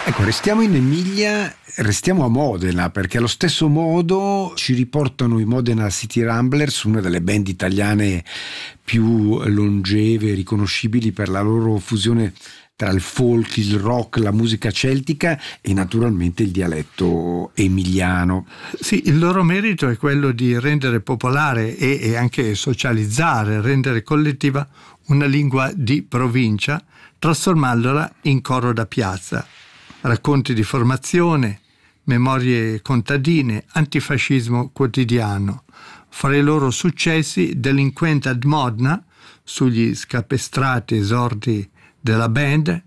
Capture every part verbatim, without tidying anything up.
Ecco, restiamo in Emilia, restiamo a Modena, perché allo stesso modo ci riportano i Modena City Ramblers, una delle band italiane più longeve e riconoscibili per la loro fusione tra il folk, il rock, la musica celtica e naturalmente il dialetto emiliano. Sì, il loro merito è quello di rendere popolare e, e anche socializzare, rendere collettiva una lingua di provincia, trasformandola in coro da piazza. Racconti di formazione, memorie contadine, antifascismo quotidiano. Fra i loro successi, Delinquent ad Modena, sugli scapestrati esordi della band,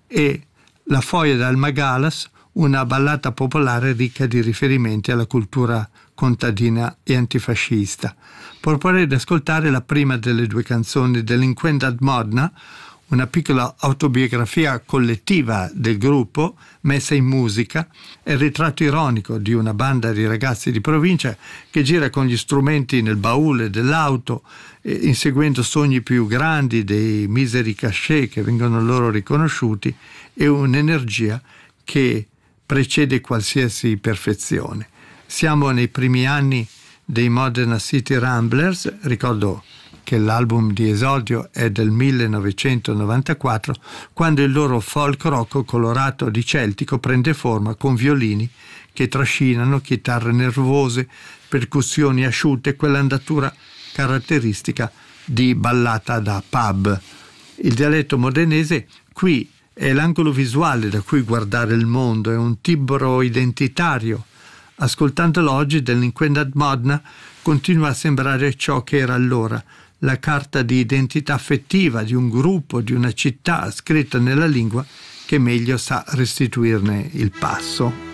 e La Foia dal Magalas, una ballata popolare ricca di riferimenti alla cultura contadina e antifascista. Proporrei di ascoltare la prima delle due canzoni, Delinquent ad Modena, una piccola autobiografia collettiva del gruppo messa in musica, è il ritratto ironico di una banda di ragazzi di provincia che gira con gli strumenti nel baule dell'auto, eh, inseguendo sogni più grandi, dei miseri cachet che vengono loro riconosciuti e un'energia che precede qualsiasi perfezione. Siamo nei primi anni dei Modena City Ramblers, ricordo che l'album di esordio è del millenovecentonovantaquattro, quando il loro folk rock colorato di celtico prende forma con violini che trascinano, chitarre nervose, percussioni asciutte, quell'andatura caratteristica di ballata da pub. Il dialetto modenese qui è l'angolo visuale da cui guardare il mondo, è un timbro identitario. Ascoltandolo oggi, Delinquent ad Modena continua a sembrare ciò che era allora, la carta di identità affettiva di un gruppo, di una città, scritta nella lingua che meglio sa restituirne il passo.